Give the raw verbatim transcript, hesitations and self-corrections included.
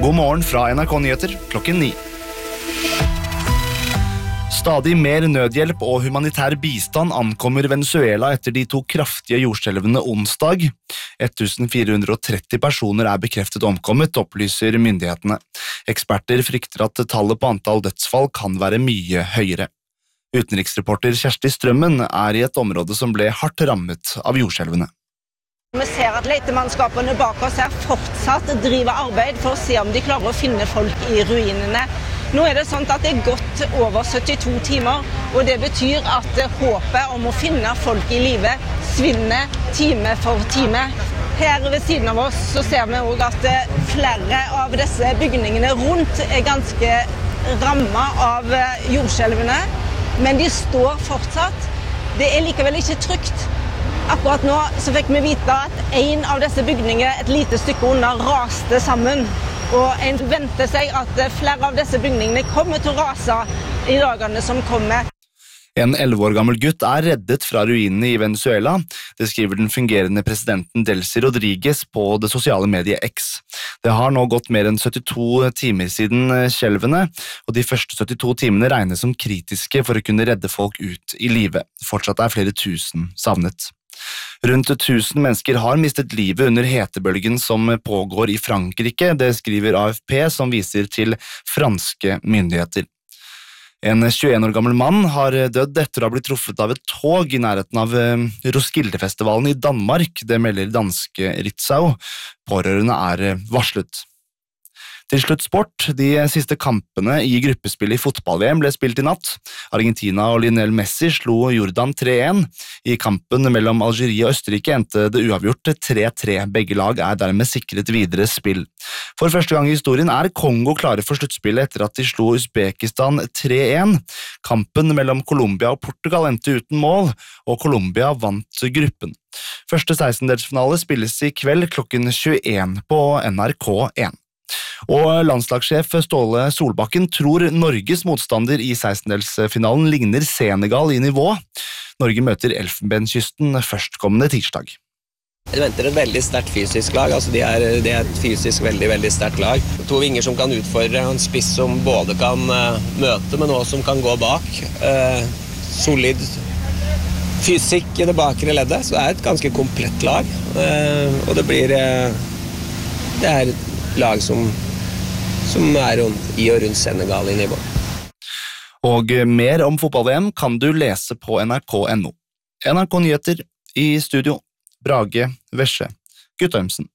God morgen fra N R K Nyheter klokken ni. Stadig mer nødhjelp og humanitær bistand ankommer Venezuela etter de to kraftige jordskjelvene onsdag. fjorten hundre og tretti personer er bekreftet omkommet, opplyser myndighetene. Eksperter frykter at tallet på antall dødsfall kan være mye høyere. Utenriksreporter Kjersti Strømmen er i et område som ble hardt rammet av jordskjelvene. Vi ser at letemannskapene bak oss her fortsatt driver arbeid for å se om de klarer å finne folk i ruinene. Nå er det sånn at det er gått over syttito timer, og det betyr at håpet om å finne folk i live svinner time for time. Her ved siden av oss så ser vi også at flere av disse bygningene rundt er ganske rammet av jordskjelvene, men de står fortsatt. Det er likevel ikke trygt. Akkurat nå så fikk vi vite at en av disse bygningene et lite stykke under raste sammen. Og en venter seg at flere av disse bygningene kommer til å rase i dagene som kommer. En elleve år gammel gutt er reddet fra ruinene i Venezuela. Det skriver den fungerende presidenten Delcy Rodriguez på det sosiale mediet X. Det har nå gått mer enn syttito timer siden skjelvene, og de første syttito timene regnes som kritiske for å kunne redde folk ut i live. Fortsatt er flere tusen savnet. Rundt tusen mennesker har mistet livet under hetebølgen som pågår i Frankrike, det skriver A F P som viser til franske myndigheter. En tjueen år gammel mann har dødd etter å ha blitt truffet av et tog i nærheten av Roskilde-festivalen i Danmark, det melder danske Ritzau. Pårørende er varslet. Til slutt sport. De siste kampene i gruppespillet i fotball-V M ble spilt i natt. Argentina og Lionel Messi slo Jordan tre en. I kampen mellom Algerie og Østerrike endte det uavgjort tre tre. Begge lag er dermed sikret videre spill. For første gang i historien er Kongo klare for sluttspillet etter at de slo Uzbekistan tre en. Kampen mellom Colombia og Portugal endte uten mål, og Colombia vant gruppen. Første sekstendedelsfinale spilles i kveld klokken tjueen på N R K én. Og landslagssjef Ståle Solbakken tror Norges motstander i sekstendedelsfinalen ligner Senegal i nivå. Norge møter Elfenbenskysten førstkommende tirsdag. Jeg venter et veldig sterkt fysisk lag, altså de er, de er et fysisk veldig, veldig sterkt lag. To vinger som kan utfordre, en spiss som både kan uh, møte, men også som kan gå bak. Uh, solid fysikk i det bakre leddet, så det er et ganske komplett lag. Uh, og det blir, uh, det er et lag som, som er i og rundt Senegal i nivå. Og mer om fotball-V M kan du lese på N R K punktum no. N R K Nyheter i studio, Brage Vesje Guttormsen.